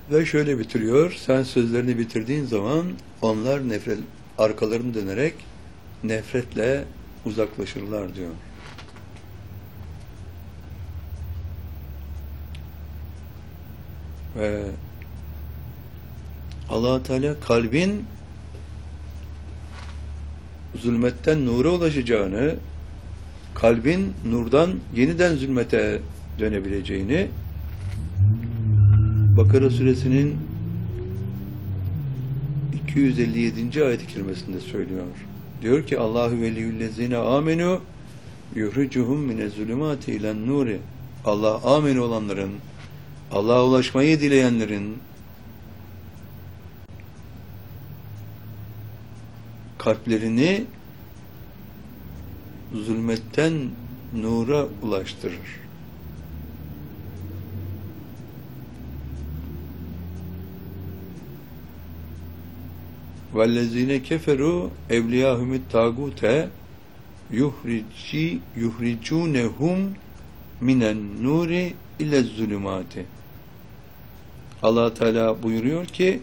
Ve şöyle bitiriyor, sen sözlerini bitirdiğin zaman onlar arkalarını dönerek nefretle uzaklaşırlar diyor. Ve Allah Teala kalbin zulmetten nura ulaşacağını, kalbin nurdan yeniden zulmete dönebileceğini Bakara suresinin 257. ayet-i kerimesinde söylüyor. Diyor ki Allahu veliyyüllezine amenu yuhricuhum minez-zulümati ilen-nuri. Allah amin olanların, Allah'a ulaşmayı dileyenlerin kalplerini zulmetten nura ulaştırır. وَالَّذ۪ينَ كَفَرُوا اَوْلِيَاهُمُ التَّاغُوتَ يُخْرِجُونَهُمْ مِنَ النُّورِ اِلَى الظُّلُمَاتِ. Allah Teala buyuruyor ki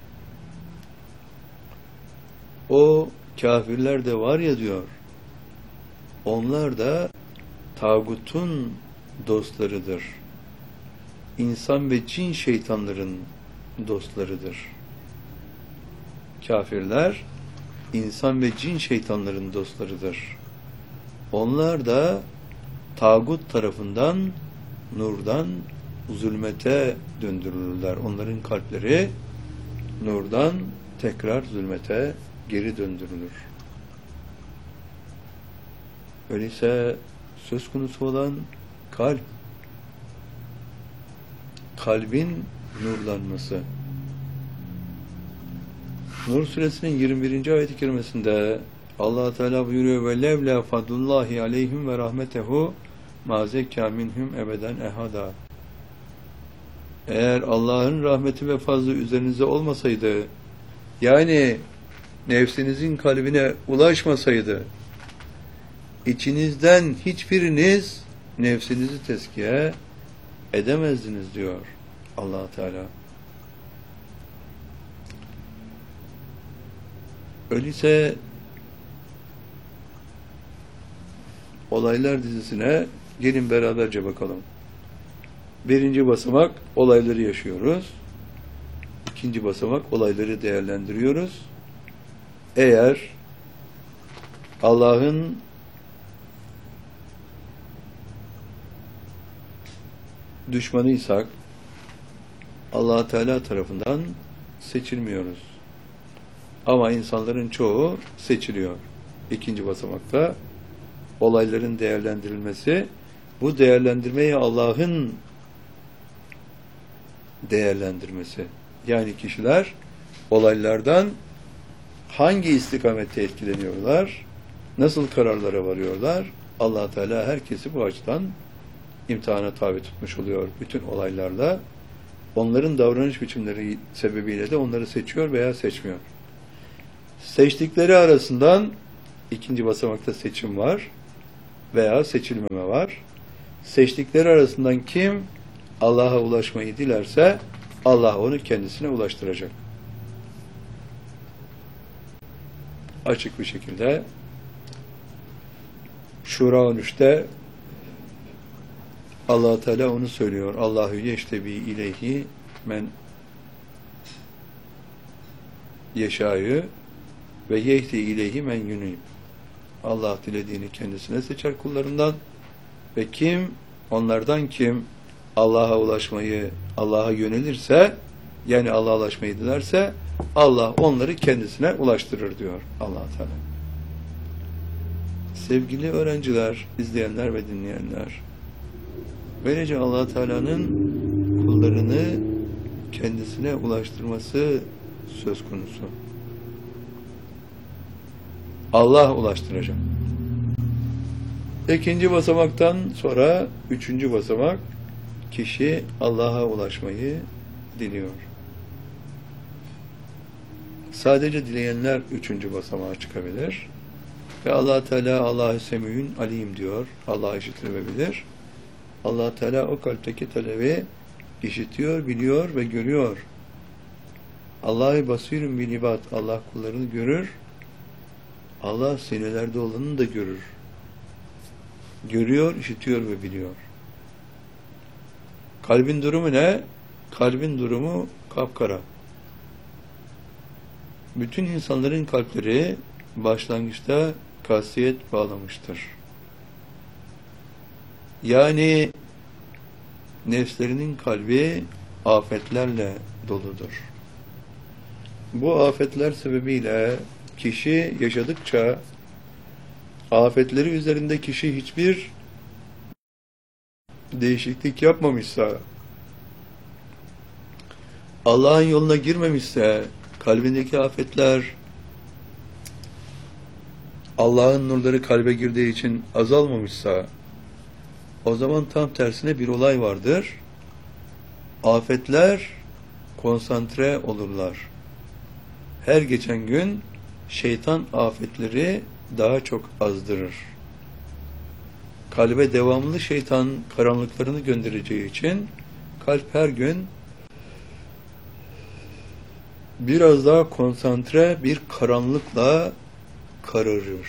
o kafirler de var ya diyor, onlar da tağutun dostlarıdır. İnsan ve cin şeytanların dostlarıdır. Kafirler, insan ve cin şeytanların dostlarıdır. Onlar da tağut tarafından, nurdan zulmete döndürülürler. Onların kalpleri nurdan tekrar zulmete geri döndürülür. Öyleyse söz konusu olan kalbin nurlanması. Nur suresinin 21. ayet-i kerimesinde Allah Teala buyuruyor ve levla fadlullahi aleyhim ve rahmetehu ma zekâ minhum ebeden ehada. Eğer Allah'ın rahmeti ve fazlı üzerinize olmasaydı, yani nefsinizin kalbine ulaşmasaydı, içinizden hiçbiriniz nefsinizi tezkiye edemezdiniz diyor Allah Teala. Öyleyse olaylar dizisine gelin beraberce bakalım. Birinci basamak olayları yaşıyoruz. İkinci basamak olayları değerlendiriyoruz. Eğer Allah'ın düşmanıysak Allah Teala tarafından seçilmiyoruz. Ama insanların çoğu seçiliyor. İkinci basamakta olayların değerlendirilmesi, bu değerlendirmeyi Allah'ın değerlendirmesi. Yani kişiler olaylardan hangi istikamette etkileniyorlar, nasıl kararlara varıyorlar, Allah Teala herkesi bu açıdan imtihana tabi tutmuş oluyor bütün olaylarla. Onların davranış biçimleri sebebiyle de onları seçiyor veya seçmiyor. Seçtikleri arasından ikinci basamakta seçim var veya seçilmeme var. Seçtikleri arasından kim Allah'a ulaşmayı dilerse Allah onu kendisine ulaştıracak. Açık bir şekilde Şura 13'te Allah Teala onu söylüyor. Allahu yeştebi ileyhi men yeşâ'yı ve yehdi ileyhi men yunib. Allah dilediğini kendisine seçer kullarından ve onlardan kim Allah'a ulaşmayı, Allah'a yönelirse, yani Allah'a ulaşmayı dilerse Allah onları kendisine ulaştırır diyor Allah Teala. Sevgili öğrenciler, izleyenler ve dinleyenler, böylece Allah Teala'nın kullarını kendisine ulaştırması söz konusu. Allah ulaştıracak. İkinci basamaktan sonra üçüncü basamak, kişi Allah'a ulaşmayı diliyor. Sadece dileyenler üçüncü basamağa çıkabilir. Ve Allah Teala Allah-u Semî'ün alim diyor. Allah işitir ve bilir. Allah Teala o kalpteki talebi işitiyor, biliyor ve görüyor. Allah'ı basirun bil ibad. Allah kullarını görür. Allah sinelerde olanını da görür. Görüyor, işitiyor ve biliyor. Kalbin durumu ne? Kalbin durumu kapkara. Bütün insanların kalpleri başlangıçta kasiyet bağlamıştır. Yani nefslerinin kalbi afetlerle doludur. Bu afetler sebebiyle kişi yaşadıkça afetleri üzerinde kişi hiçbir değişiklik yapmamışsa, Allah'ın yoluna girmemişse, kalbindeki afetler Allah'ın nurları kalbe girdiği için azalmamışsa, o zaman tam tersine bir olay vardır. Afetler konsantre olurlar. Her geçen gün şeytan afetleri daha çok azdırır. Kalbe devamlı şeytan karanlıklarını göndereceği için kalp her gün biraz daha konsantre bir karanlıkla kararır.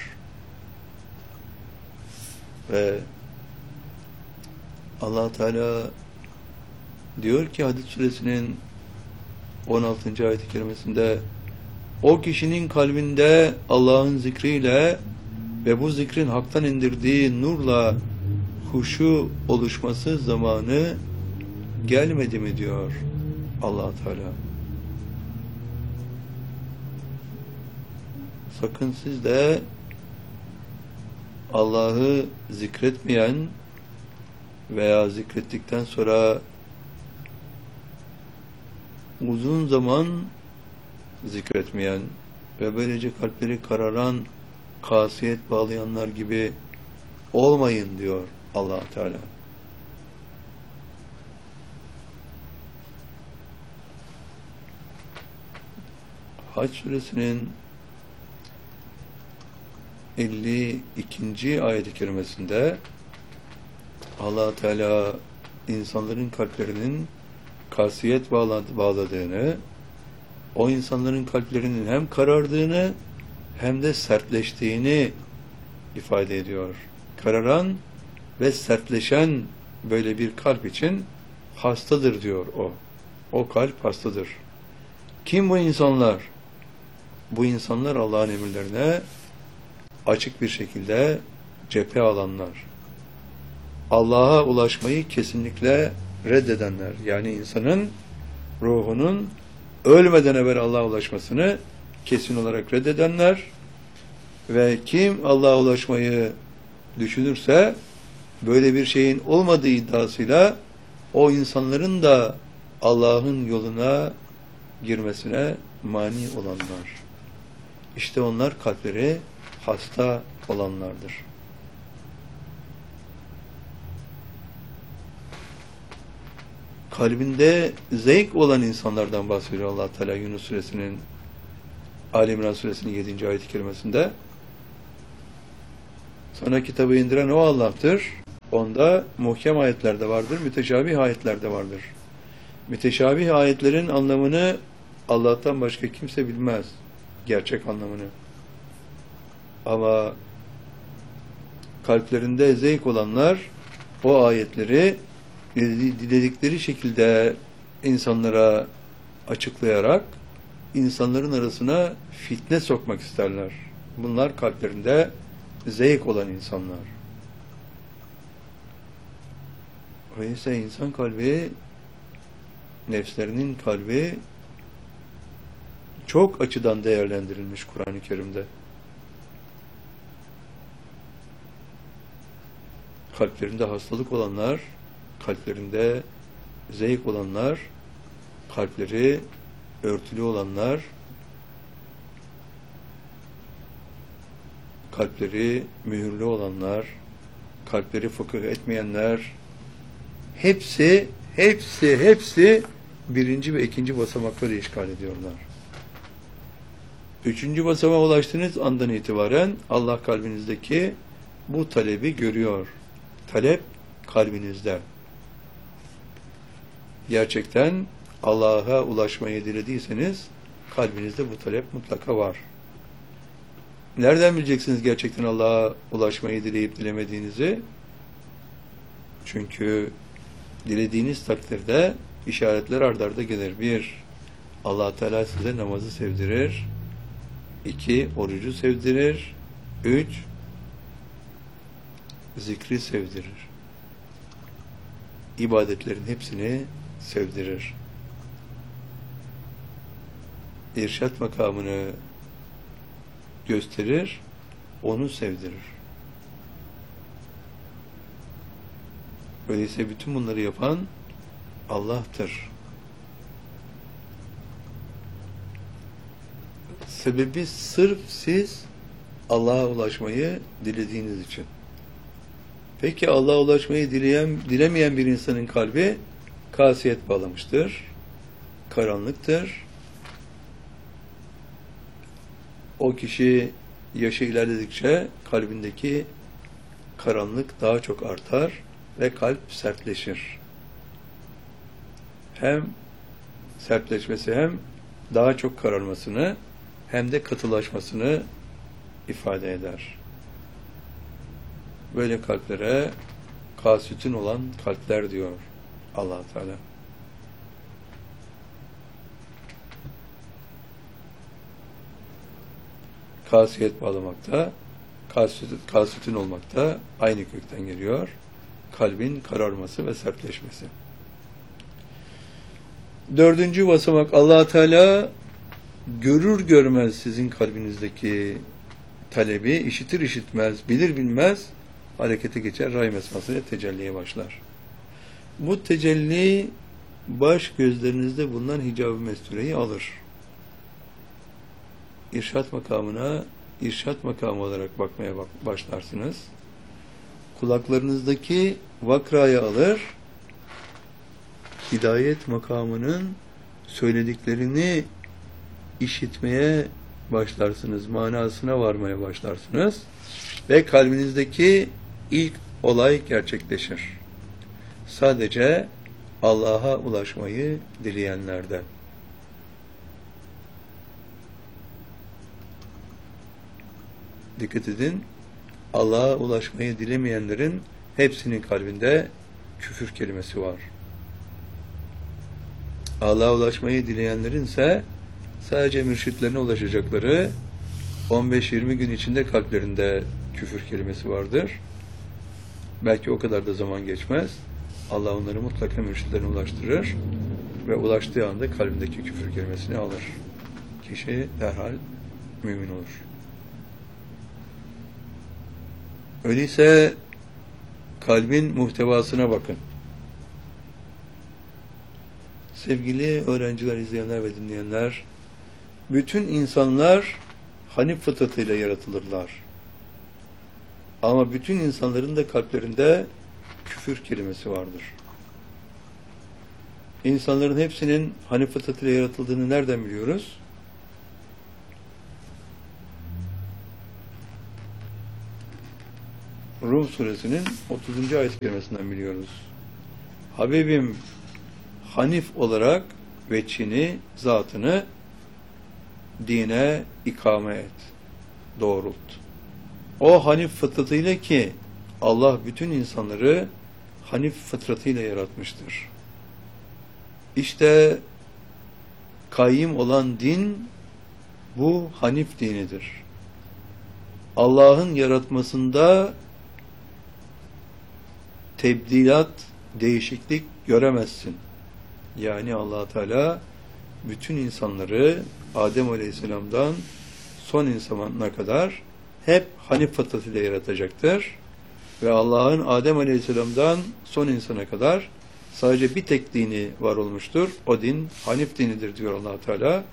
Ve Allah Teala diyor ki Hadid suresinin 16. ayet-i kerimesinde, o kişinin kalbinde Allah'ın zikriyle ve bu zikrin haktan indirdiği nurla huşu oluşması zamanı gelmedi mi diyor Allah Teala. Sakın siz de Allah'ı zikretmeyen veya zikrettikten sonra uzun zaman zikretmeyen ve böylece kalpleri kararan, kasiyet bağlayanlar gibi olmayın diyor Allah Teala. Hac suresinin 52. ayet-i kerimesinde Allah Teala insanların kalplerinin kasiyet bağladığını, o insanların kalplerinin hem karardığını hem de sertleştiğini ifade ediyor. Kararan ve sertleşen böyle bir kalp için hastadır diyor o. O kalp hastadır. Kim bu insanlar? Bu insanlar Allah'ın emirlerine açık bir şekilde cephe alanlar. Allah'a ulaşmayı kesinlikle reddedenler. Yani insanın ruhunun ölmeden evvel Allah'a ulaşmasını kesin olarak reddedenler ve kim Allah'a ulaşmayı düşünürse böyle bir şeyin olmadığı iddiasıyla o insanların da Allah'ın yoluna girmesine mani olanlar. İşte onlar kalpleri hasta olanlardır. Kalbinde zevk olan insanlardan bahsediyor Allah Teala Yunus suresinin, Ali İmran suresinin 7. ayet-i kerimesinde. Sana kitabı indiren o Allah'tır. Onda muhkem ayetler de vardır, müteşabih ayetler de vardır. Müteşabih ayetlerin anlamını Allah'tan başka kimse bilmez. Gerçek anlamını. Ama kalplerinde zevk olanlar o ayetleri diledikleri şekilde insanlara açıklayarak insanların arasına fitne sokmak isterler. Bunlar kalplerinde zevk olan insanlar. Öyleyse insan kalbi, nefslerinin kalbi çok açıdan değerlendirilmiş Kur'an-ı Kerim'de. Kalplerinde hastalık olanlar, kalplerinde zevk olanlar, kalpleri örtülü olanlar, kalpleri mühürlü olanlar, kalpleri fıkıh etmeyenler, hepsi birinci ve ikinci basamakları işgal ediyorlar. Üçüncü basamağa ulaştığınız andan itibaren Allah kalbinizdeki bu talebi görüyor. Talep kalbinizde. Gerçekten Allah'a ulaşmayı dilediyseniz kalbinizde bu talep mutlaka var. Nereden bileceksiniz gerçekten Allah'a ulaşmayı dileyip dilemediğinizi? Çünkü dilediğiniz takdirde işaretler ard arda gelir. 1. Allah Teala size namazı sevdirir. 2. Orucu sevdirir. 3. Zikri sevdirir. İbadetlerin hepsini sevdirir. İrşad makamını gösterir, onu sevdirir. Öyleyse bütün bunları yapan Allah'tır. Sebebi sırf siz Allah'a ulaşmayı dilediğiniz için. Peki Allah'a ulaşmayı dilemeyen bir insanın kalbi kasiyet bağlamıştır, karanlıktır. O kişi yaşı ilerledikçe kalbindeki karanlık daha çok artar ve kalp sertleşir. Hem sertleşmesi hem daha çok kararmasını hem de katılaşmasını ifade eder. Böyle kalplere kasütün olan kalpler diyor Allah Teala. Kasiyet bağlamakta, kasütün olmakta aynı kökten geliyor. Kalbin kararması ve sertleşmesi. 4. basamak, Allah Teala görür görmez sizin kalbinizdeki talebi, işitir işitmez, bilir bilmez harekete geçer, ray mesmasıyla tecelliye başlar. Bu tecelli baş gözlerinizde bulunan hicab-ı mestureyi alır. İrşad makamına irşad makamı olarak bakmaya başlarsınız. Kulaklarınızdaki vakrayı alır, hidayet makamının söylediklerini işitmeye başlarsınız, manasına varmaya başlarsınız ve kalbinizdeki ilk olay gerçekleşir. Sadece Allah'a ulaşmayı dileyenlerde. Dikkat edin, Allah'a ulaşmayı dilemeyenlerin hepsinin kalbinde küfür kelimesi var. Allah'a ulaşmayı dileyenlerin ise sadece mürşitlerine ulaşacakları 15-20 gün içinde kalplerinde küfür kelimesi vardır. Belki o kadar da zaman geçmez. Allah onları mutlaka mürşitlerine ulaştırır ve ulaştığı anda kalbindeki küfür kelimesini alır. Kişi derhal mümin olur. Öyleyse kalbin muhtevasına bakın. Sevgili öğrenciler, izleyenler ve dinleyenler, bütün insanlar Hanif fıtratıyla yaratılırlar. Ama bütün insanların da kalplerinde küfür kelimesi vardır. İnsanların hepsinin Hanif fıtratıyla yaratıldığını nereden biliyoruz? Rum suresinin 30. ayet kelimesinden biliyoruz. Habibim Hanif olarak veçhini, zatını dine ikame et, doğrult. O Hanif fıtratıyla ki Allah bütün insanları Hanif fıtratıyla yaratmıştır. İşte kayyim olan din bu Hanif dinidir. Allah'ın yaratmasında tebdilat, değişiklik göremezsin. Yani Allah Teala bütün insanları Adem Aleyhisselam'dan son insana kadar hep Hanif fıtratıyla yaratacaktır. Ve Allah'ın Adem Aleyhisselam'dan son insana kadar sadece bir tek dini var olmuştur. O din Hanif dinidir diyor Allah Teala.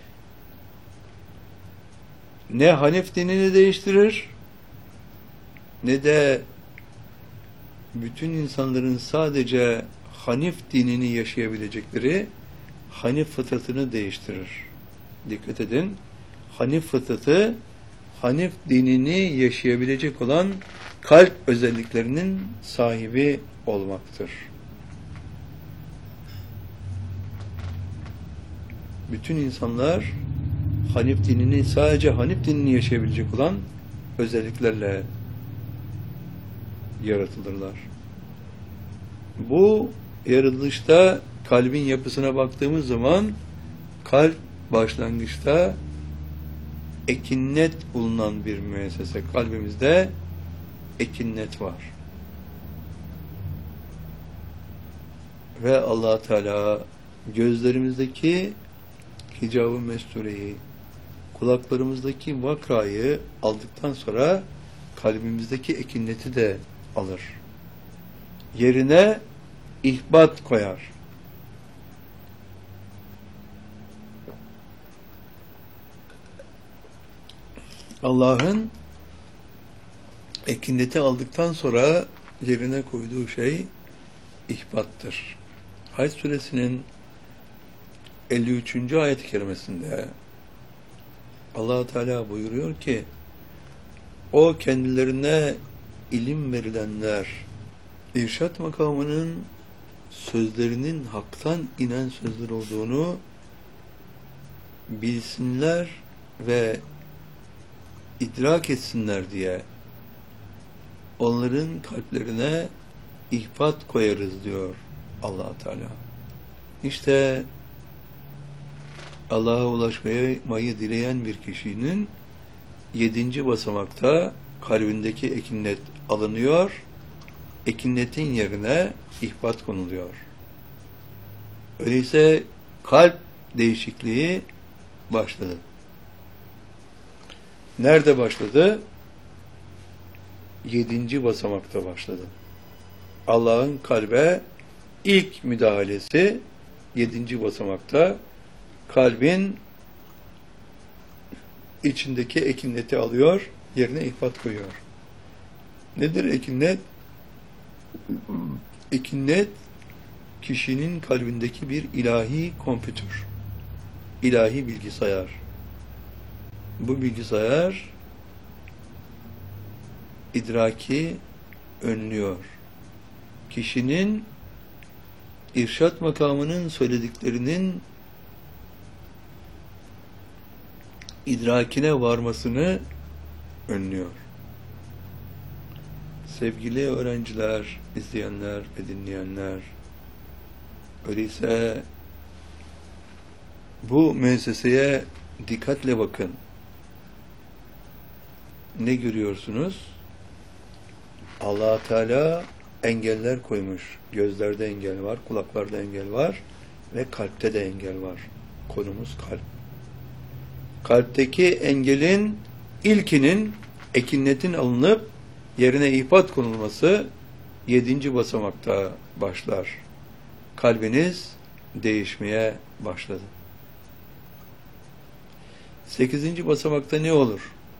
Ne Hanif dinini değiştirir ne de bütün insanların sadece Hanif dinini yaşayabilecekleri Hanif fıtratını değiştirir. Dikkat edin. Hanif fıtratı Hanif dinini yaşayabilecek olan kalp özelliklerinin sahibi olmaktır. Bütün insanlar Hanif dinini, sadece Hanif dinini yaşayabilecek olan özelliklerle yaratılırlar. Bu yaratılışta kalbin yapısına baktığımız zaman kalp başlangıçta ekinnet bulunan bir müessese. Kalbimizde ekinnet var. Ve Allah Teala gözlerimizdeki hicab-ı mestureyi, kulaklarımızdaki vakrayı aldıktan sonra kalbimizdeki ekinneti de alır. Yerine ihbat koyar. Allah'ın ekinneti aldıktan sonra yerine koyduğu şey ihbattır. Hac suresinin 53. ayet-i kerimesinde Allah Teala buyuruyor ki, o kendilerine ilim verilenler irşat makamının sözlerinin haktan inen sözler olduğunu bilsinler ve idrak etsinler diye onların kalplerine ihbat koyarız diyor Allah Teala. İşte Allah'a ulaşmayı dileyen bir kişinin 7. basamakta kalbindeki ekinnet alınıyor, ekinnetin yerine ihbat konuluyor. Öyleyse kalp değişikliği başladı. Nerede başladı? 7. basamakta başladı. Allah'ın kalbe ilk müdahalesi 7. basamakta, kalbin içindeki ekinneti alıyor, yerine ihbat koyuyor. Nedir ekinnet? Ekinnet, kişinin kalbindeki bir ilahi kompütür, ilahi bilgisayar. Bu bilgisayar idraki önlüyor. Kişinin irşat makamının söylediklerinin idrakine varmasını önlüyor. Sevgili öğrenciler, izleyenler ve dinleyenler, öyleyse bu müesseseye dikkatle bakın. Ne görüyorsunuz? Allah Teala engeller koymuş. Gözlerde engel var, kulaklarda engel var ve kalpte de engel var. Konumuz kalp. Kalpteki engelin ilkinin, ekinnetin alınıp yerine ihbat konulması 7. basamakta başlar. Kalbiniz değişmeye başladı. 8. basamakta ne olur?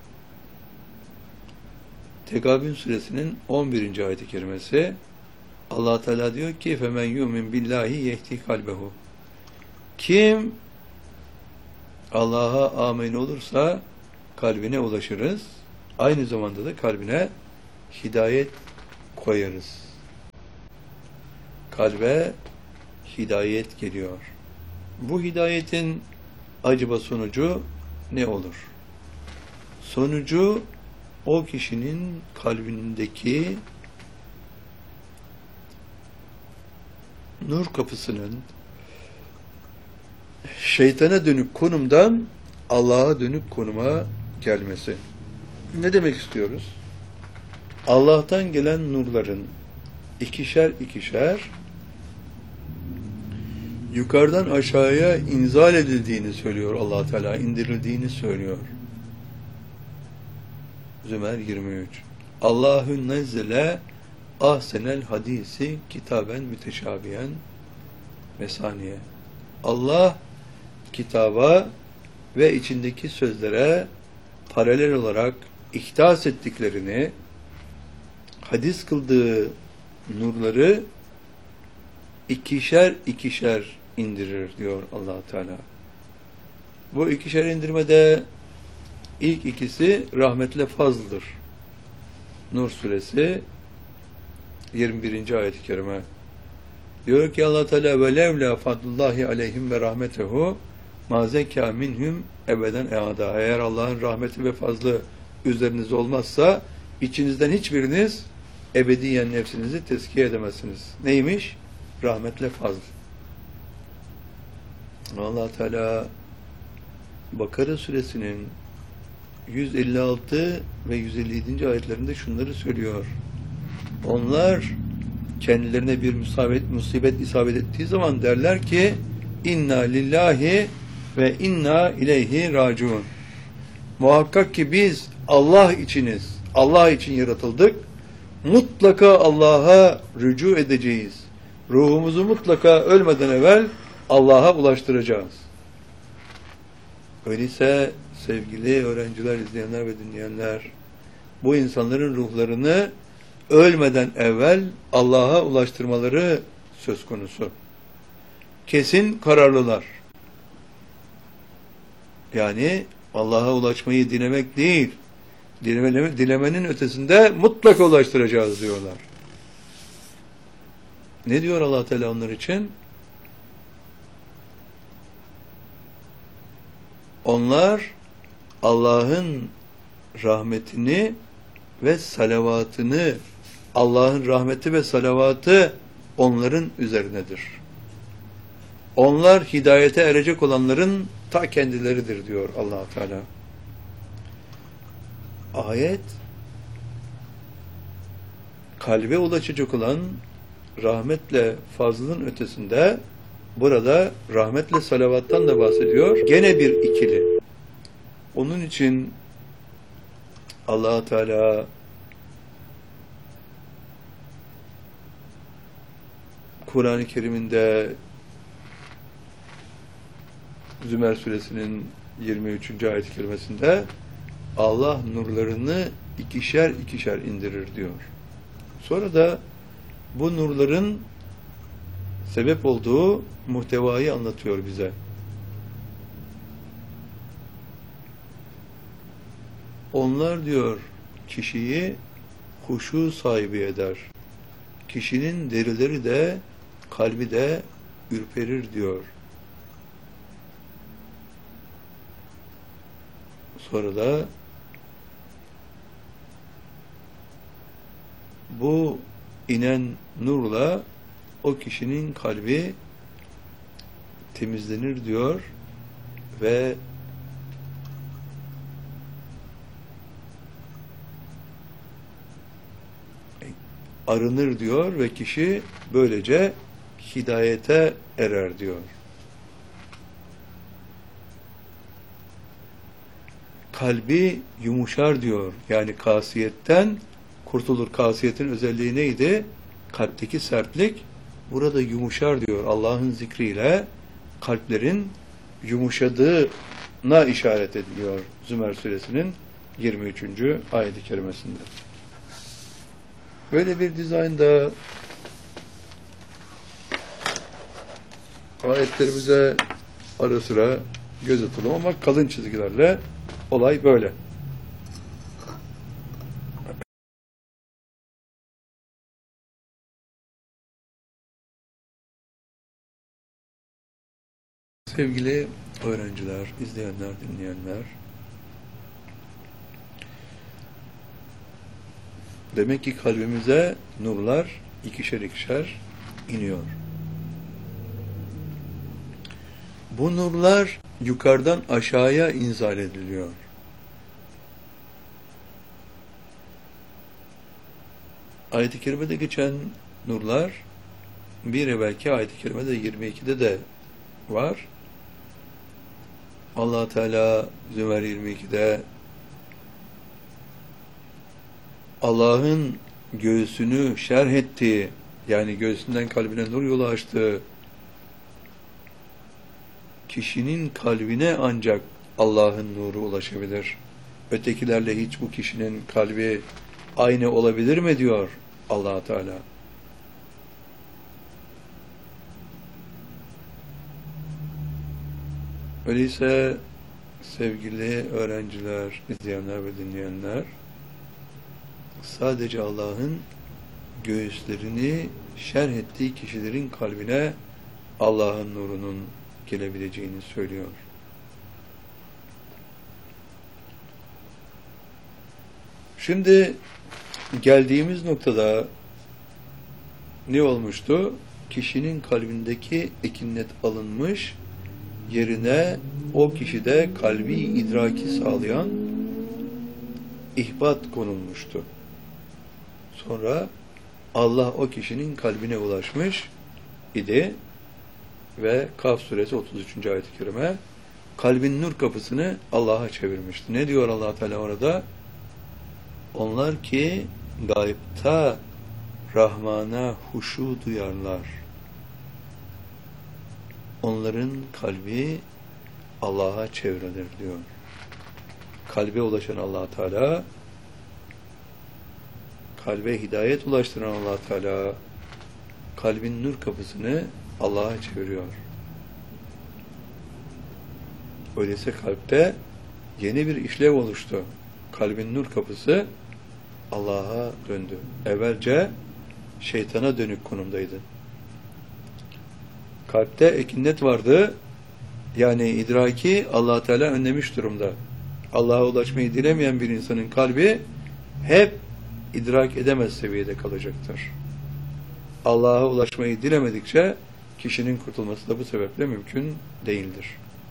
Tekabün suresinin 11. ayet-i kerimesi, Allah Teala diyor ki فَمَنْ يُؤْمِنْ بِاللّٰهِ يَهْدِ قَلْبَهُ. Kim Allah'a amin olursa kalbine ulaşırız. Aynı zamanda da kalbine hidayet koyarız. Kalbe hidayet geliyor. Bu hidayetin acaba sonucu ne olur? Sonucu o kişinin kalbindeki nur kapısının şeytana dönük konumdan Allah'a dönük konuma gelmesi. Ne demek istiyoruz? Allah'tan gelen nurların ikişer ikişer yukarıdan aşağıya inzal edildiğini söylüyor Allah Teala, indirildiğini söylüyor. Zümer 23. Allahü nezzele ahsenel hadisi kitaben müteşabihen mesaniye. Allah kitaba ve içindeki sözlere paralel olarak ihdas ettiklerini, hadis kıldığı nurları ikişer ikişer indirir diyor Allah Teala. Bu ikişer indirmede ilk ikisi rahmetle fazlıdır. Nur suresi 21. ayet-i kerime. Diyor ki Allah Teala ve levla fadlullahi aleyhim ve rahmetehu مَا زَكَّى مِنْهُمْ ebeden eada. Eğer Allah'ın rahmeti ve fazlı üzerinizde olmazsa içinizden hiçbiriniz ebediyen nefsinizi tezkiye edemezsiniz. Neymiş? Rahmetle fazl. Allah Teala Bakara suresinin 156 ve 157. ayetlerinde şunları söylüyor. Onlar kendilerine bir musibet isabet ettiği zaman derler ki inna lillahi ve inna ileyhi raciun. Muhakkak ki biz Allah içiniz. Allah için yaratıldık. Mutlaka Allah'a rücu edeceğiz. Ruhumuzu mutlaka ölmeden evvel Allah'a ulaştıracağız. Öyleyse sevgili öğrenciler, izleyenler ve dinleyenler, bu insanların ruhlarını ölmeden evvel Allah'a ulaştırmaları söz konusu. Kesin kararlılar. Yani Allah'a ulaşmayı dilemek değil, dilemenin ötesinde mutlaka ulaştıracağız diyorlar. Ne diyor Allah Teala onlar için? Onlar Allah'ın rahmetini ve salavatını, Allah'ın rahmeti ve salavatı onların üzerinedir. Onlar hidayete erecek olanların ta kendileridir diyor Allah Teala. Ayet kalbe ulaşacak olan rahmetle fazlının ötesinde burada rahmetle salavattan da bahsediyor. Gene bir ikili. Onun için Allah Teala Kur'an-ı Kerim'inde Zümer suresinin 23. ayet-i kerimesinde Allah nurlarını ikişer ikişer indirir diyor. Sonra da bu nurların sebep olduğu muhtevayı anlatıyor bize. Onlar diyor kişiyi huşu sahibi eder. Kişinin derileri de kalbi de ürperir diyor. Sonra da bu inen nurla o kişinin kalbi temizlenir diyor ve arınır diyor ve kişi böylece hidayete erer diyor. Kalbi yumuşar diyor. Yani kasiyetten kurtulur. Kasiyetin özelliği neydi? Kalpteki sertlik burada yumuşar diyor. Allah'ın zikriyle kalplerin yumuşadığına işaret ediliyor. Zümer suresinin 23. ayet-i kerimesinde. Böyle bir dizaynda ayetlerimize ara sıra göz atalım ama kalın çizgilerle olay böyle. Sevgili öğrenciler, izleyenler, dinleyenler, demek ki kalbimize nurlar ikişer ikişer iniyor. Bu nurlar yukarıdan aşağıya inzal ediliyor. Ayet-i kerimede geçen nurlar bir evvelki ayet-i kerimede 22'de de var. Allah Teala Zümer 22'de Allah'ın göğsünü şerh ettiği, yani göğsünden kalbine nur yolu açtığı kişinin kalbine ancak Allah'ın nuru ulaşabilir. Ötekilerle hiç bu kişinin kalbi aynı olabilir mi diyor Allah Teala. Öyleyse sevgili öğrenciler, izleyenler ve dinleyenler, sadece Allah'ın göğüslerini şerh ettiği kişilerin kalbine Allah'ın nurunun gelebileceğini söylüyor. Şimdi geldiğimiz noktada ne olmuştu? Kişinin kalbindeki ekinnet alınmış, yerine o kişide kalbi idraki sağlayan ihbat konulmuştu. Sonra Allah o kişinin kalbine ulaşmış idi ve Kaf suresi 33. ayet-i kerime kalbin nur kapısını Allah'a çevirmişti. Ne diyor Allah Teala orada? Onlar ki gayipta Rahman'a huşu duyarlar. Onların kalbi Allah'a çevrilir diyor. Kalbe ulaşan Allah Teala, kalbe hidayet ulaştıran Allah Teala, kalbin nur kapısını Allah'a çeviriyor. Öyleyse kalpte yeni bir işlev oluştu. Kalbin nur kapısı Allah'a döndü. Evvelce şeytana dönük konumdaydı. Kalpte ekinnet vardı. Yani idraki Allah Teala önlemiş durumda. Allah'a ulaşmayı dilemeyen bir insanın kalbi hep idrak edemez seviyede kalacaktır. Allah'a ulaşmayı dilemedikçe kişinin kurtulması da bu sebeple mümkün değildir.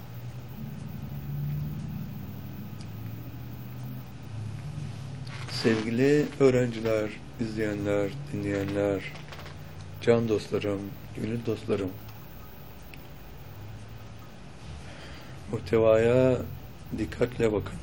Sevgili öğrenciler, izleyenler, dinleyenler, can dostlarım, gönül dostlarım, muhtevaya dikkatle bakın.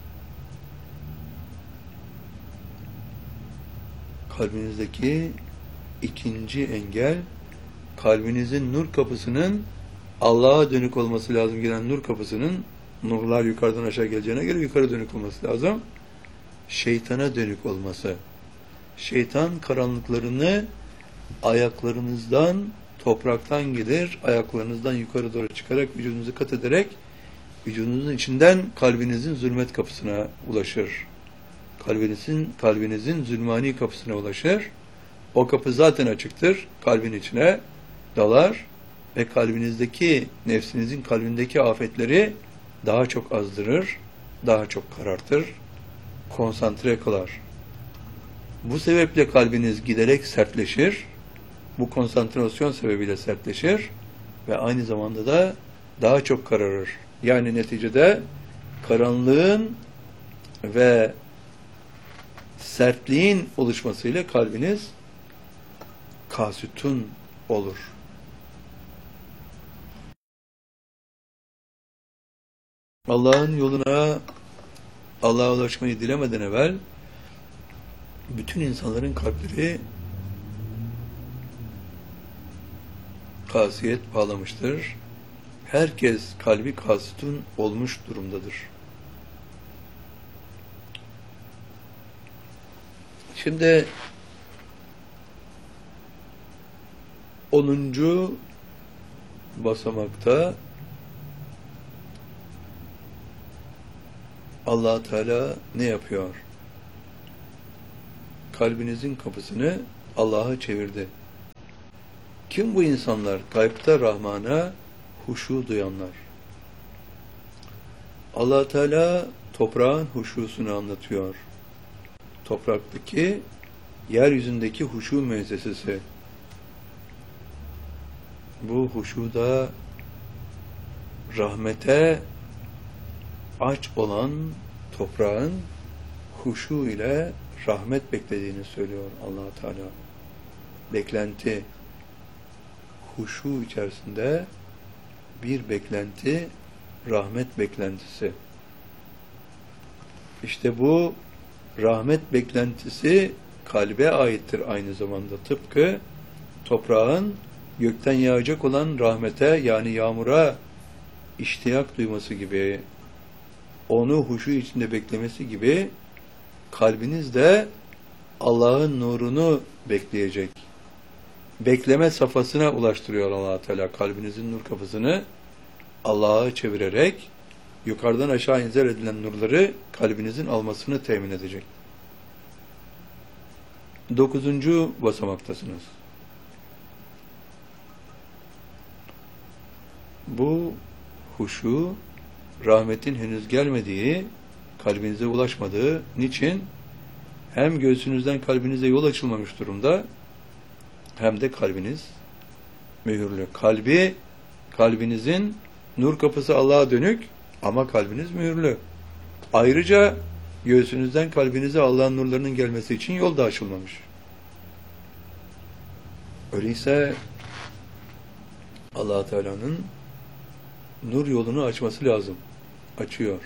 Kalbinizdeki ikinci engel, kalbinizin nur kapısının Allah'a dönük olması lazım. Gelen nur kapısının, nurlar yukarıdan aşağı geleceğine göre yukarı dönük olması lazım. Şeytana dönük olması. Şeytan karanlıklarını ayaklarınızdan, topraktan gelir, ayaklarınızdan yukarı doğru çıkarak vücudunuzu kat ederek vücudunuzun içinden kalbinizin zulmet kapısına ulaşır. Kalbinizin zulmani kapısına ulaşır. O kapı zaten açıktır. Kalbin içine dalar ve kalbinizdeki, nefsinizin kalbindeki afetleri daha çok azdırır, daha çok karartır, konsantre kılar. Bu sebeple kalbiniz giderek sertleşir. Bu konsantrasyon sebebiyle sertleşir ve aynı zamanda da daha çok kararır. Yani neticede karanlığın ve sertliğin oluşmasıyla kalbiniz kasütun olur. Allah'ın yoluna, Allah'a ulaşmayı dilemeden evvel bütün insanların kalpleri kasiyet bağlamıştır. Herkes kalbi kasıtun olmuş durumdadır. Şimdi 10. basamakta Allah Teala ne yapıyor? Kalbinizin kapısını Allah'a çevirdi. Kim bu insanlar? Gaybta Rahman'a huşu duyanlar. Allah Teala toprağın huşusunu anlatıyor. Topraktaki, yeryüzündeki huşu müessesesi. Bu huşuda rahmete aç olan toprağın huşu ile rahmet beklediğini söylüyor Allah Teala. Beklenti, huşu içerisinde bir beklenti, rahmet beklentisi. İşte bu rahmet beklentisi kalbe aittir aynı zamanda. Tıpkı toprağın gökten yağacak olan rahmete, yani yağmura iştiyak duyması gibi, onu huşu içinde beklemesi gibi, kalbiniz de Allah'ın nurunu bekleyecek. Bekleme safhasına ulaştırıyor Allah Teala kalbinizin nur kapısını Allah'a çevirerek yukarıdan aşağı inzal edilen nurları kalbinizin almasını temin edecek. 9. basamaktasınız. Bu huşu, rahmetin henüz gelmediği, kalbinize ulaşmadığı, niçin? hem göğsünüzden kalbinize yol açılmamış durumda, hem de kalbiniz mühürlü. Kalbinizin nur kapısı Allah'a dönük ama kalbiniz mühürlü. Ayrıca göğsünüzden kalbinize Allah'ın nurlarının gelmesi için yol da açılmamış. Öyleyse Allah Teala'nın nur yolunu açması lazım. Açıyor.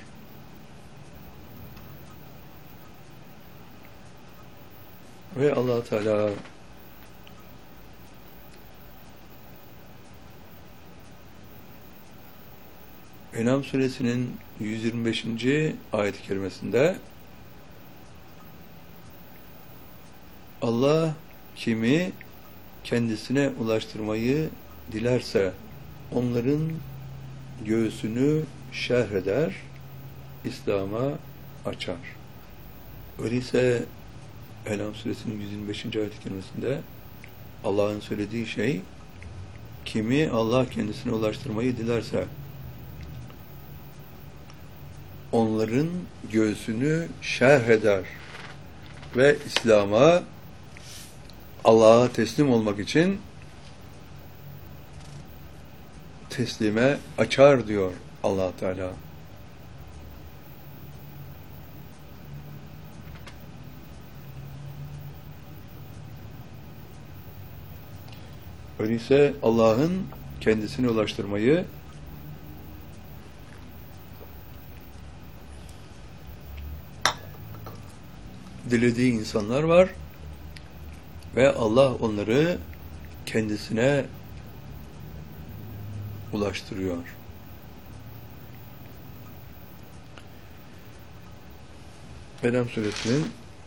Ve Allah Teala En'am suresinin 125. ayet-i kerimesinde Allah kimi kendisine ulaştırmayı dilerse onların göğsünü şerh eder, İslam'a açar. Öyleyse En'am suresinin 125. ayet-i kerimesinde Allah'ın söylediği şey, kimi Allah kendisine ulaştırmayı dilerse onların göğsünü şerh eder ve İslam'a, Allah'a teslim olmak için teslime açar diyor Allah Teala. Öyleyse Allah'ın kendisine ulaştırmayı dilediği insanlar var ve Allah onları kendisine ulaştırıyor. En'am suresinin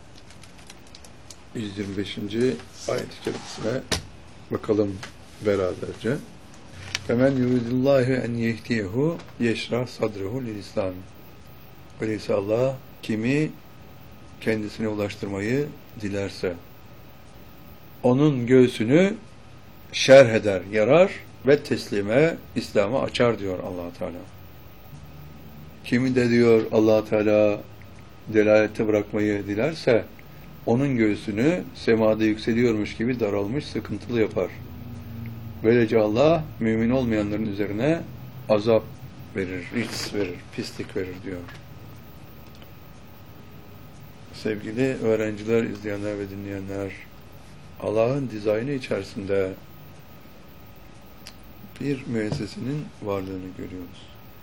125. ayet-i kerimesine bakalım beraberce. فَمَنْ يُرِدِ اللّٰهِ اَنْ يَهْدِيَهُ يَشْرَحْ صَدْرَهُ لِلْإِسْلَامِ. Öyleyse Allah kimi kendisine ulaştırmayı dilerse onun göğsünü şerh eder, yarar ve teslime, İslam'a açar diyor Allah Teala. Kimi de diyor Allah Teala delalette bırakmayı dilerse onun göğsünü semada yükseliyormuş gibi daralmış, sıkıntılı yapar. Böylece Allah mümin olmayanların üzerine azap verir, rics verir, pislik verir diyor. Sevgili öğrenciler, izleyenler ve dinleyenler, Allah'ın dizaynı içerisinde bir müessesenin varlığını görüyoruz.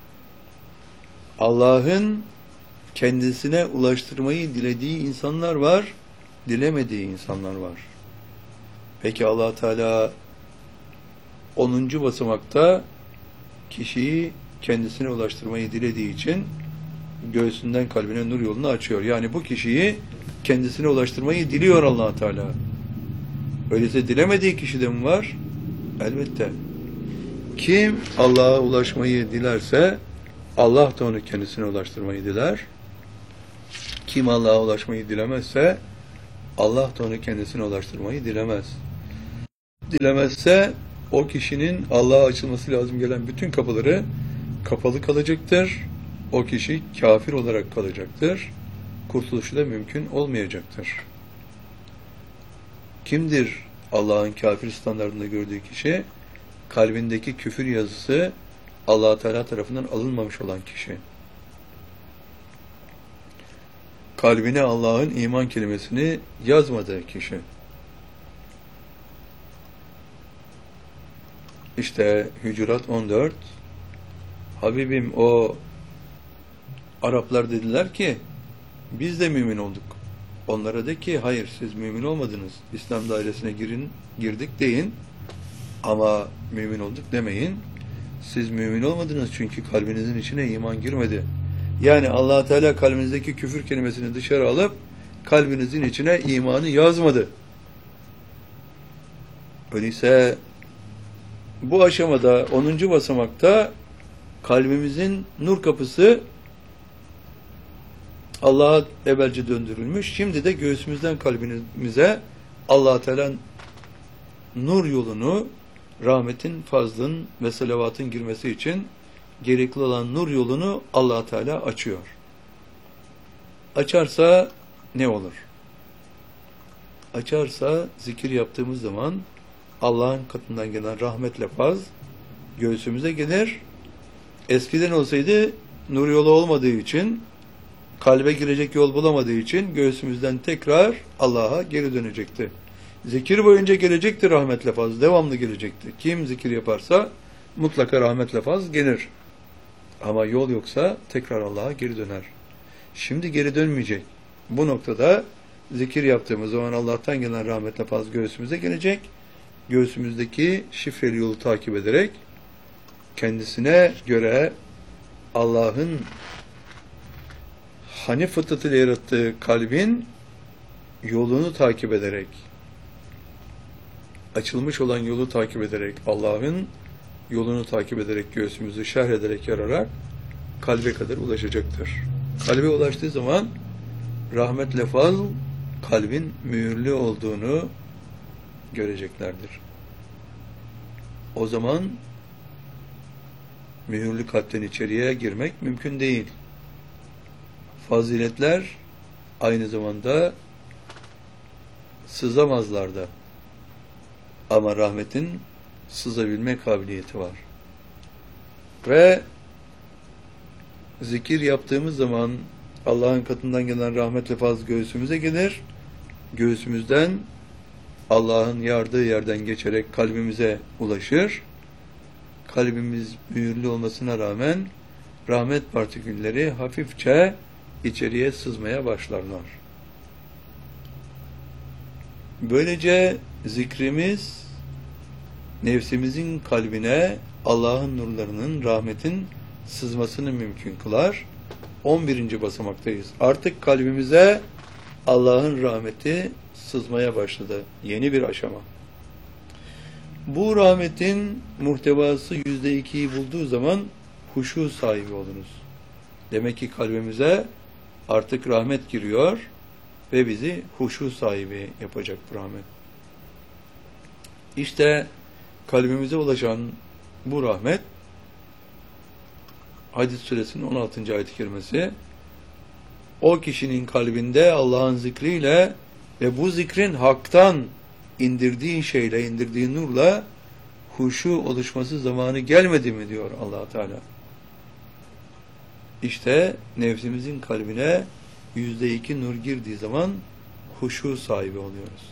Allah'ın kendisine ulaştırmayı dilediği insanlar var, dilemediği insanlar var. Peki Allah Teala 10. basamakta kişiyi kendisine ulaştırmayı dilediği için göğsünden kalbine nur yolunu açıyor. Yani bu kişiyi kendisine ulaştırmayı diliyor Allah Teala. Öyleyse dilemediği kişi de mi var? Elbette. Kim Allah'a ulaşmayı dilerse Allah da onu kendisine ulaştırmayı diler. Kim Allah'a ulaşmayı dilemezse Allah da onu kendisine ulaştırmayı dilemez. Dilemezse o kişinin Allah'a açılması lazım gelen bütün kapıları kapalı kalacaktır. O kişi kafir olarak kalacaktır. Kurtuluşu da mümkün olmayacaktır. Kimdir Allah'ın kafir standartında gördüğü kişi? Kalbindeki küfür yazısı Allah Teala tarafından alınmamış olan kişi. Kalbine Allah'ın iman kelimesini yazmadığı kişi. İşte Hücurat 14. Habibim, o Araplar dediler ki biz de mümin olduk. Onlara de ki hayır, siz mümin olmadınız. İslam dairesine girdik deyin. Ama mümin olduk demeyin. Siz mümin olmadınız çünkü kalbinizin içine iman girmedi. Yani Allah Teala kalbinizdeki küfür kelimesini dışarı alıp kalbinizin içine imanı yazmadı. Öyleyse bu aşamada 10. basamakta kalbimizin nur kapısı Allah'a evvelce döndürülmüş. Şimdi de göğsümüzden kalbimize Allah Teala nur yolunu, rahmetin, fazlın ve salavatın girmesi için gerekli olan nur yolunu Allah Teala açıyor. Açarsa ne olur? açarsa zikir yaptığımız zaman Allah'ın katından gelen rahmetle faz göğsümüze gelir. Eskiden olsaydı nur yolu olmadığı için, kalbe girecek yol bulamadığı için göğsümüzden tekrar Allah'a geri dönecekti. Zikir boyunca gelecekti rahmetle faz, devamlı gelecekti. Kim zikir yaparsa mutlaka rahmetle faz gelir. Ama yol yoksa tekrar Allah'a geri döner. Şimdi geri dönmeyecek. Bu noktada zikir yaptığımız zaman Allah'tan gelen rahmetle faz göğsümüze gelecek. Göğsümüzdeki şifreli yolu takip ederek kendisine göre Allah'ın Hanif fıtratıyla yarattığı kalbin yolunu takip ederek, açılmış olan yolu takip ederek, Allah'ın yolunu takip ederek, göğsümüzü şerh ederek, yararak kalbe kadar ulaşacaktır. Kalbe ulaştığı zaman rahmetle fazl kalbin mühürlü olduğunu göreceklerdir. O zaman mühürlü kalpten içeriye girmek mümkün değil. Faziletler aynı zamanda sızamazlar da. Ama rahmetin sızabilme kabiliyeti var. Ve zikir yaptığımız zaman Allah'ın katından gelen rahmetle fazl göğsümüze gelir. Göğsümüzden Allah'ın yardığı yerden geçerek kalbimize ulaşır. Kalbimiz mühürlü olmasına rağmen rahmet partikülleri hafifçe içeriye sızmaya başlarlar. Böylece zikrimiz nefsimizin kalbine Allah'ın nurlarının, rahmetin sızmasını mümkün kılar. 11. basamaktayız. Artık kalbimize Allah'ın rahmeti sızmaya başladı. Yeni bir aşama. Bu rahmetin muhtevası %2'yi bulduğu zaman huşu sahibi olunuz. Demek ki kalbimize artık rahmet giriyor ve bizi huşu sahibi yapacak bu rahmet. İşte kalbimize ulaşan bu rahmet, Hadid suresinin 16. ayet-i kerimesi, o kişinin kalbinde Allah'ın zikriyle ve bu zikrin haktan indirdiği şeyle, indirdiği nurla huşu oluşması zamanı gelmedi mi diyor Allah Teala. İşte nefsimizin kalbine %2 nur girdiği zaman huşu sahibi oluyoruz.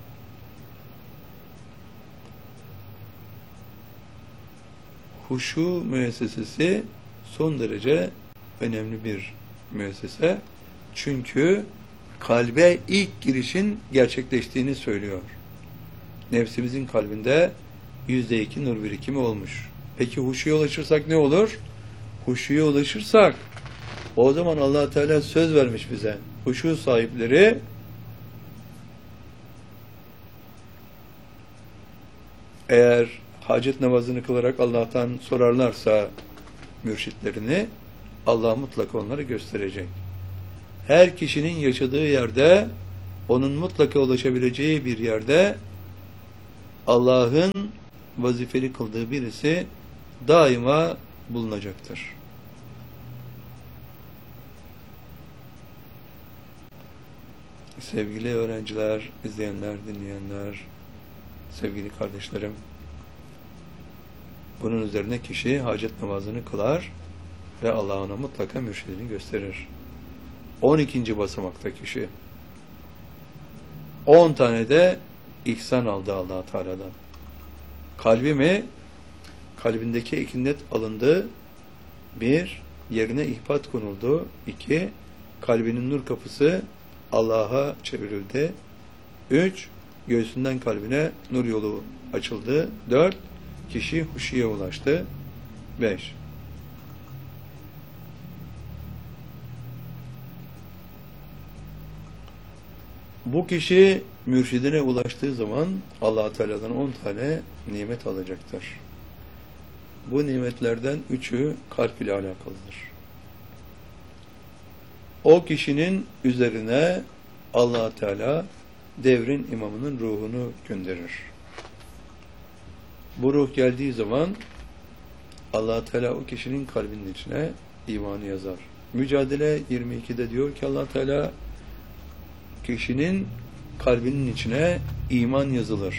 Huşu müessesesi son derece önemli bir müessese. Çünkü kalbe ilk girişin gerçekleştiğini söylüyor. Nefsimizin kalbinde %2 nur birikimi olmuş. Peki huşuya ulaşırsak ne olur? Huşuya ulaşırsak o zaman Allah Teala söz vermiş bize. Huşu sahipleri eğer hacet namazını kılarak Allah'tan sorarlarsa mürşitlerini, Allah mutlaka onları gösterecek. Her kişinin yaşadığı yerde, onun mutlaka ulaşabileceği bir yerde Allah'ın vazifeli kıldığı birisi daima bulunacaktır. Sevgili öğrenciler, izleyenler, dinleyenler, sevgili kardeşlerim, bunun üzerine kişi hacet namazını kılar ve Allah ona mutlaka mürşidini gösterir. 12. basamakta kişi 10 tane de ihsan aldı Allah Teala'dan. Kalbindeki ikinet alındı. 1. Yerine ihbat konuldu. 2. Kalbinin nur kapısı Allah'a çevrildi. 3. Göğsünden kalbine nur yolu açıldı. 4. Kişi huşuya ulaştı. 5. Bu kişi mürşidine ulaştığı zaman Allah Teala'dan 10 tane nimet alacaktır. Bu nimetlerden 3'ü kalp ile alakalıdır. O kişinin üzerine Allah Teala devrin imamının ruhunu gönderir. Bu ruh geldiği zaman Allah Teala o kişinin kalbinin içine imanı yazar. Mücadele 22'de diyor ki Allah Teala kişinin kalbinin içine iman yazılır.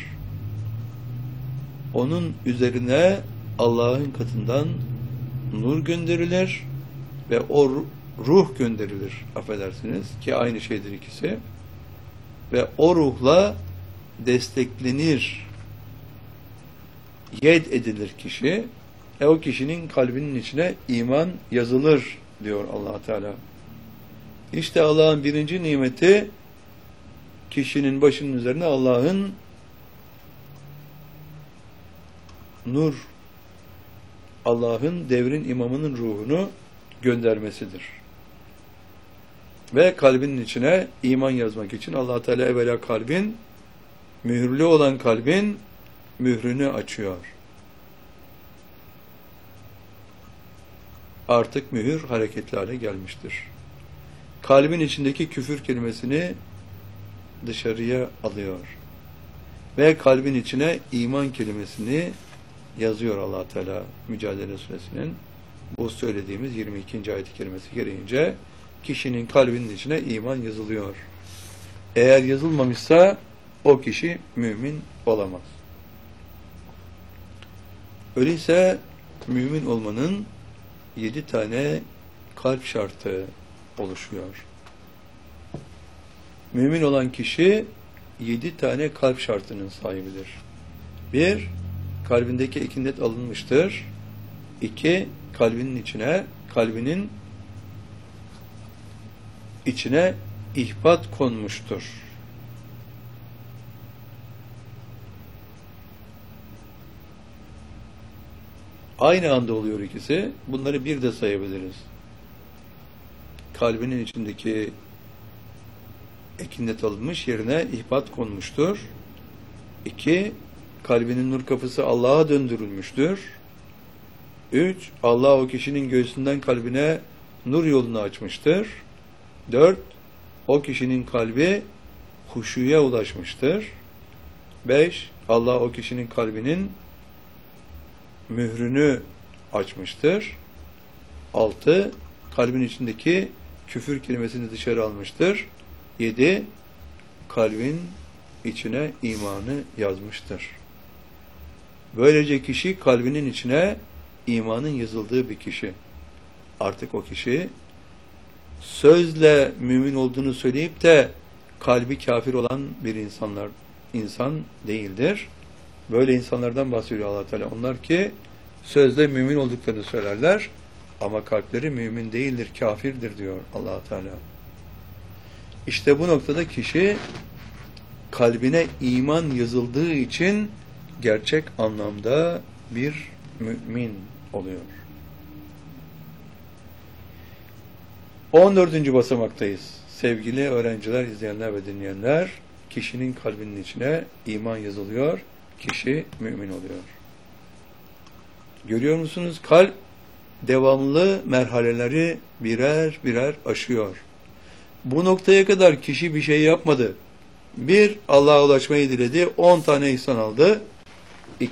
Onun üzerine Allah'ın katından nur gönderilir ve o ruh gönderilir, affedersiniz ki aynı şeydir ikisi. Ve o ruhla desteklenir, yed edilir kişi. O kişinin kalbinin içine iman yazılır diyor Allah Teala. İşte Allah'ın birinci nimeti, kişinin başının üzerine Allah'ın nur, Allah'ın devrin imamının ruhunu göndermesidir. Ve kalbinin içine iman yazmak için Allah Teala evvela kalbin, mühürlü olan kalbin mührünü açıyor. Artık mühür hareketli hale gelmiştir. Kalbin içindeki küfür kelimesini dışarıya alıyor. Ve kalbin içine iman kelimesini yazıyor Allah Teala Mücadele Suresinin bu söylediğimiz 22. ayet-i kerimesi gereğince kişinin kalbinin içine iman yazılıyor. Eğer yazılmamışsa o kişi mümin olamaz. Öyleyse mümin olmanın 7 tane kalp şartı oluşuyor. Mümin olan kişi 7 tane kalp şartının sahibidir. 1. Kalbindeki ikinet alınmıştır. 2. Kalbinin içine ihbat konmuştur. Aynı anda oluyor ikisi. Bunları bir de sayabiliriz. Kalbinin içindeki ekinnet alınmış, yerine ihbat konmuştur. 2. Kalbinin nur kapısı Allah'a döndürülmüştür. 3. Allah o kişinin göğsünden kalbine nur yolunu açmıştır. 4. O kişinin kalbi huşuya ulaşmıştır. 5. Allah o kişinin kalbinin mührünü açmıştır. 6. Kalbin içindeki küfür kelimesini dışarı almıştır. 7. Kalbin içine imanı yazmıştır. Böylece kişi kalbinin içine imanın yazıldığı bir kişi. Artık o kişi sözle mümin olduğunu söyleyip de kalbi kafir olan bir insan değildir. Böyle insanlardan bahsediyor Allah Teala. Onlar ki sözle mümin olduklarını söylerler ama kalpleri mümin değildir, kafirdir diyor Allah Teala. İşte bu noktada kişi kalbine iman yazıldığı için gerçek anlamda bir mümin oluyor. 14. basamaktayız. Sevgili öğrenciler, izleyenler ve dinleyenler, kişinin kalbinin içine iman yazılıyor, kişi mümin oluyor. Görüyor musunuz? Kalp devamlı merhaleleri birer birer aşıyor. Bu noktaya kadar kişi bir şey yapmadı. Bir, Allah'a ulaşmayı diledi, 10 tane ihsan aldı.